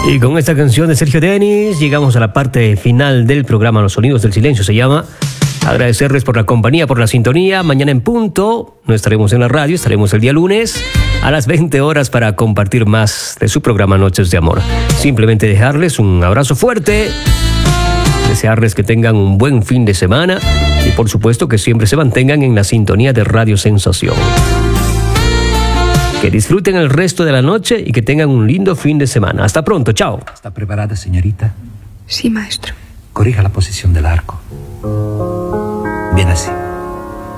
Y con esta canción de Sergio Denis llegamos a la parte final del programa Los Sonidos del Silencio, se llama. Agradecerles por la compañía, por la sintonía. Mañana en punto no estaremos en la radio, estaremos el día lunes a las 20 horas para compartir más de su programa Noches de Amor. Simplemente dejarles un abrazo fuerte, desearles que tengan un buen fin de semana y por supuesto que siempre se mantengan en la sintonía de Radio Sensación. Que disfruten el resto de la noche y que tengan un lindo fin de semana. Hasta pronto, chao. ¿Está preparada, señorita? Sí, maestro. Corrija la posición del arco. Bien así.